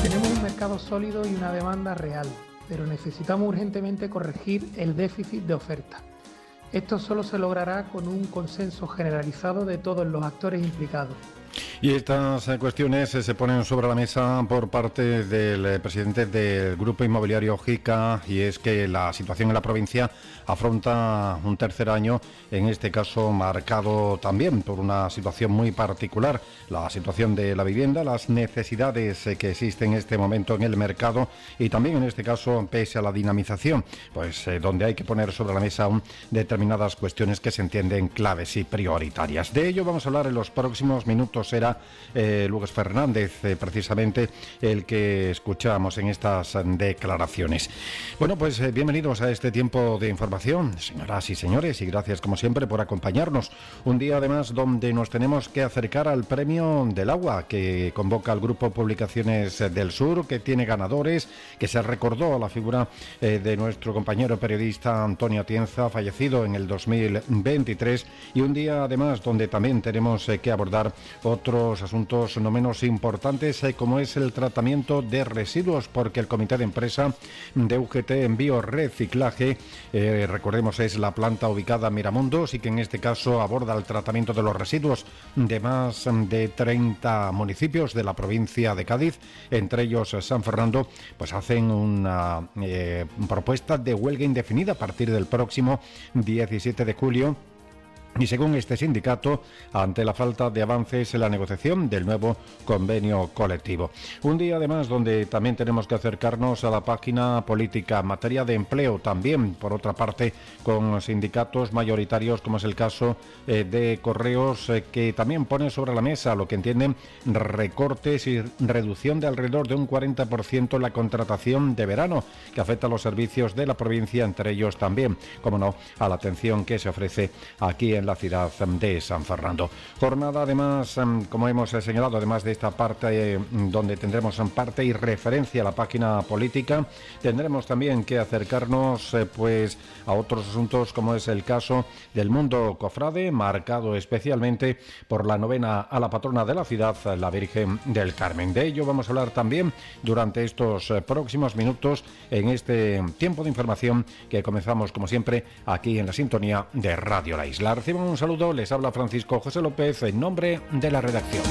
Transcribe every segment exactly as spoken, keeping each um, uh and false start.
Tenemos un mercado sólido y una demanda real, pero necesitamos urgentemente corregir el déficit de oferta. Esto solo se logrará con un consenso generalizado de todos los actores implicados. Y estas cuestiones se ponen sobre la mesa por parte del presidente del Grupo Inmobiliario JICA, y es que la situación en la provincia afronta un tercer año, en este caso marcado también por una situación muy particular, la situación de la vivienda, las necesidades que existen en este momento en el mercado y también en este caso pese a la dinamización, pues eh, donde hay que poner sobre la mesa aún determinadas cuestiones que se entienden claves y prioritarias. De ello vamos a hablar en los próximos minutos. Será eh, Luis Fernández eh, precisamente el que escuchamos en estas declaraciones. Bueno, pues eh, bienvenidos a este tiempo de información, señoras y señores, y gracias como siempre por acompañarnos. Un día además donde nos tenemos que acercar al Premio del Agua que convoca el Grupo Publicaciones del Sur, que tiene ganadores, que se recordó a la figura eh, de nuestro compañero periodista Antonio Atienza, fallecido en el dos mil veintitrés, y un día además donde también tenemos eh, que abordar otros asuntos no menos importantes, eh, como es el tratamiento de residuos, porque el comité de empresa de U G T Envío Reciclaje, eh, recordemos es la planta ubicada en Miramundos y que en este caso aborda el tratamiento de los residuos de más de treinta municipios de la provincia de Cádiz, entre ellos San Fernando, pues hacen una eh, propuesta de huelga indefinida a partir del próximo diecisiete de julio. Y según este sindicato, ante la falta de avances en la negociación del nuevo convenio colectivo. Un día además donde también tenemos que acercarnos a la página política en materia de empleo, también por otra parte con sindicatos mayoritarios, como es el caso eh, de Correos, eh, que también pone sobre la mesa lo que entienden recortes y reducción de alrededor de un cuarenta por ciento en la contratación de verano, que afecta a los servicios de la provincia, entre ellos también, como no, a la atención que se ofrece aquí en en la ciudad de San Fernando. Jornada además, como hemos señalado, además de esta parte donde tendremos en parte y referencia a la página política, tendremos también que acercarnos pues a otros asuntos, como es el caso del mundo cofrade, marcado especialmente por la novena a la patrona de la ciudad, la Virgen del Carmen. De ello vamos a hablar también durante estos próximos minutos en este tiempo de información que comenzamos como siempre aquí en la sintonía de Radio La Isla. Reciban un saludo, les habla Francisco José López en nombre de la redacción.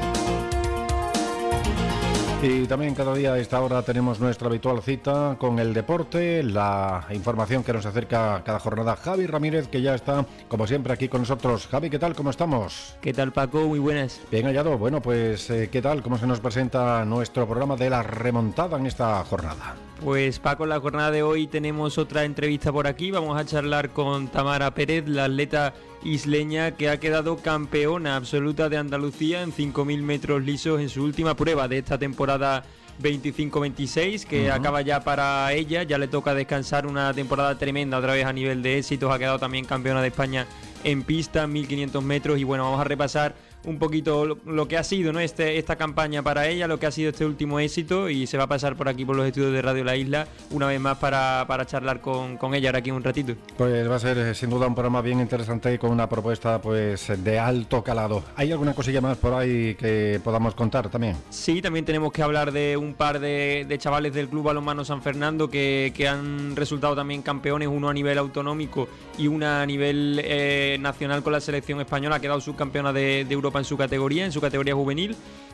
Y también cada día a esta hora tenemos nuestra habitual cita con el deporte, la información que nos acerca cada jornada Javi Ramírez, que ya está como siempre aquí con nosotros. Javi, ¿qué tal? ¿Cómo estamos? ¿Qué tal, Paco? Muy buenas. Bien hallado. Bueno, pues eh, ¿qué tal? ¿Cómo se nos presenta nuestro programa de la remontada en esta jornada? Pues Paco, en la jornada de hoy tenemos otra entrevista por aquí. Vamos a charlar con Tamara Pérez, la atleta isleña que ha quedado campeona absoluta de Andalucía en cinco mil metros lisos en su última prueba de esta temporada veinticinco veintiséis, que uh-huh. acaba ya para ella. Ya le toca descansar, una temporada tremenda otra vez a nivel de éxitos. Ha quedado también campeona de España en pista, mil quinientos metros. Y bueno, vamos a repasar un poquito lo, lo que ha sido, ¿no? este, esta campaña para ella, lo que ha sido este último éxito, y se va a pasar por aquí por los estudios de Radio La Isla una vez más para, para charlar con, con ella ahora aquí un ratito. Pues va a ser sin duda un programa bien interesante con una propuesta pues de alto calado. ¿Hay alguna cosilla más por ahí que podamos contar también? Sí, también tenemos que hablar de un par de, de chavales del Club Balonmano San Fernando que, que han resultado también campeones, uno a nivel autonómico y una a nivel eh, nacional con la selección española. Ha quedado subcampeona de, de Europa en su categoría, en su categoría juvenil,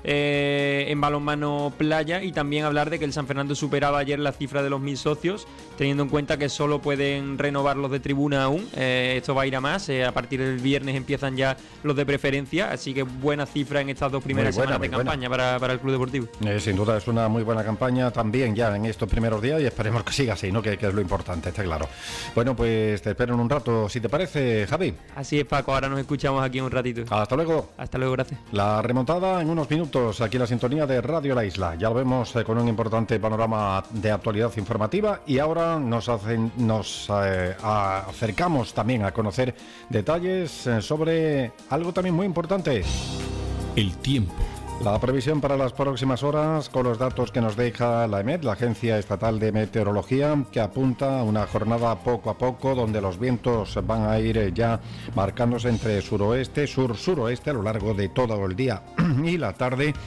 eh, en balonmano playa, y también hablar de que el San Fernando superaba ayer la cifra de los mil socios, teniendo en cuenta que solo pueden renovar los de tribuna aún. Eh, esto va a ir a más, eh, a partir del viernes empiezan ya los de preferencia, así que buena cifra en estas dos primeras buena, semanas de campaña para, para el Club Deportivo. Eh, sin duda es una muy buena campaña también ya en estos primeros días, y esperemos que siga así, ¿no? Que, que es lo importante, está claro. Bueno, pues te espero en un rato, si te parece, Javi. Así es, Paco, ahora nos escuchamos aquí un ratito. Hasta luego. Hasta luego, gracias. La remontada en unos minutos, aquí en la sintonía de Radio La Isla. Ya lo vemos eh, con un importante panorama de actualidad informativa, y ahora nos, hacen, nos eh, acercamos también a conocer detalles eh, sobre algo también muy importante. El tiempo. La previsión para las próximas horas, con los datos que nos deja la EMET, la Agencia Estatal de Meteorología, que apunta a una jornada poco a poco, donde los vientos van a ir ya marcándose entre suroeste, sur-suroeste a lo largo de todo el día y la tarde.